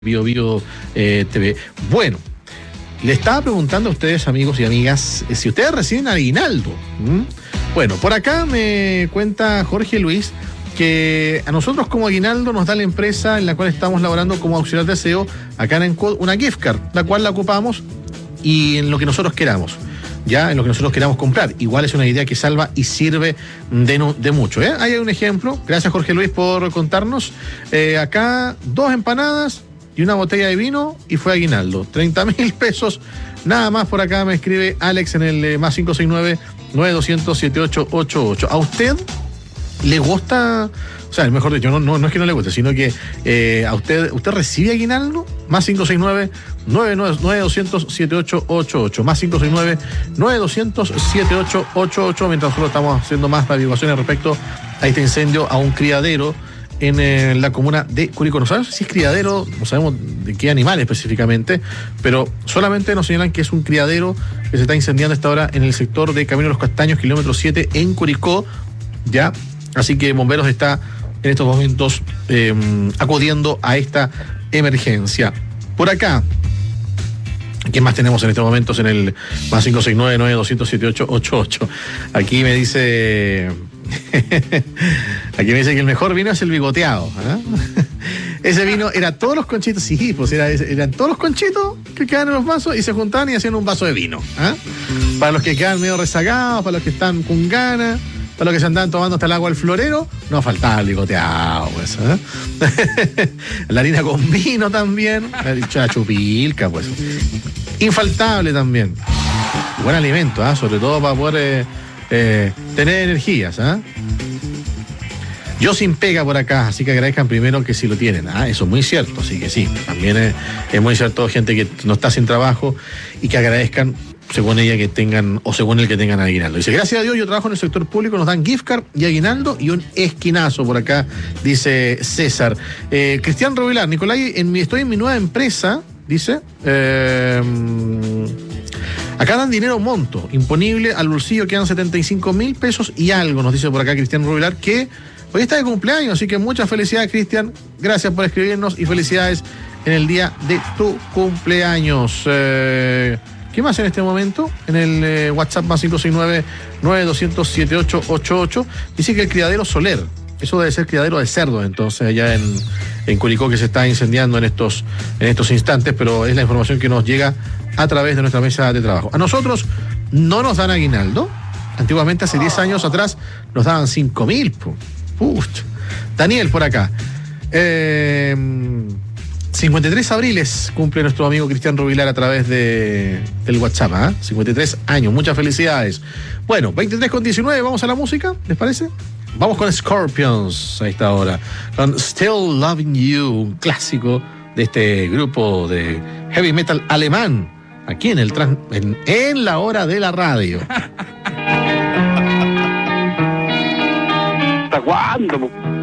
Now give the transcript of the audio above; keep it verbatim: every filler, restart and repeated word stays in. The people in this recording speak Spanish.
Bio Bio eh, T V. Bueno, le estaba preguntando a ustedes, amigos y amigas, si ustedes reciben aguinaldo. ¿Mm? Bueno, por acá me cuenta Jorge Luis que a nosotros como aguinaldo nos da la empresa en la cual estamos laborando como auxiliar de aseo acá en Encode una gift card, la cual la ocupamos y en lo que nosotros queramos. Ya, en lo que nosotros queramos comprar. Igual es una idea que salva y sirve de, no, de mucho. ¿eh? Ahí hay un ejemplo. Gracias, Jorge Luis, por contarnos. Eh, acá, dos empanadas y una botella de vino y fue aguinaldo. treinta mil pesos. Nada más por acá me escribe Alex en el eh, más cinco seis nueve, nueve dos cero cero, siete ocho ocho ocho. ¿A usted le gusta? O sea, mejor dicho, no, no, no es que no le guste, sino que eh, a usted, ¿usted recibe aguinaldo? Más cinco seis nueve, nueve dos cero cero, siete ocho ocho ocho. Más cinco seis nueve, nueve dos cero cero, siete ocho ocho ocho. Mientras nosotros estamos haciendo más averiguaciones respecto a este incendio a un criadero en eh, la comuna de Curicó. No sabemos si es criadero, no sabemos de qué animal específicamente, pero solamente nos señalan que es un criadero que se está incendiando a esta hora en el sector de Camino de los Castaños, kilómetro siete, en Curicó. Ya, así que Bomberos está en estos momentos eh, acudiendo a esta emergencia. Por acá, ¿qué más tenemos en estos momentos en el más cinco seis nueve, nueve dos cero cero, siete ocho ocho ocho? Aquí me dice... Aquí me dice que el mejor vino es el bigoteado. ¿eh? Ese vino era todos los conchitos, sí, pues era, eran todos los conchitos que quedaban en los vasos y se juntaban y hacían un vaso de vino. ¿eh? Para los que quedan medio rezagados, para los que están con ganas, para los que se andaban tomando hasta el agua al florero, no faltaba el bigoteado, pues. ¿eh? La harina con vino también, la chupilca, pues. Infaltable también. Buen alimento, ¿eh? Sobre todo para poder eh, eh, tener energías. ¿eh? Yo sin pega por acá, así que agradezcan primero que sí lo tienen. ¿eh? Eso es muy cierto, así que sí. También es, es muy cierto gente que no está sin trabajo y que agradezcan según ella que tengan, o según el que tengan aguinaldo. Dice, gracias a Dios yo trabajo en el sector público, nos dan gift card y aguinaldo y un esquinazo por acá, dice César. Eh, Cristian Robilar, Nicolai, en mi, estoy en mi nueva empresa, dice, eh, acá dan dinero monto, imponible al bolsillo, quedan setenta y cinco mil pesos y algo, nos dice por acá Cristian Robilar, que hoy está de cumpleaños, así que muchas felicidades, Cristian, gracias por escribirnos y felicidades en el día de tu cumpleaños. Eh, ¿Qué más en este momento? En el eh, WhatsApp más cinco seis nueve, nueve dos cero cero, siete ocho ocho ocho, dice que el criadero Soler, eso debe ser criadero de cerdo, entonces, allá en, en Curicó, que se está incendiando en estos, en estos instantes, pero es la información que nos llega a través de nuestra mesa de trabajo. A nosotros no nos dan aguinaldo. Antiguamente, hace diez años atrás, nos daban cinco mil. Daniel, por acá. Eh... cincuenta y tres abriles cumple nuestro amigo Cristian Robilar a través de, del WhatsApp, ¿eh? cincuenta y tres años, muchas felicidades. Bueno, veintitrés con diecinueve, vamos a la música, ¿les parece? Vamos con Scorpions a esta hora, con Still Loving You, un clásico de este grupo de heavy metal alemán, aquí en, el trans, en, en la hora de la radio. ¿Hasta cuándo?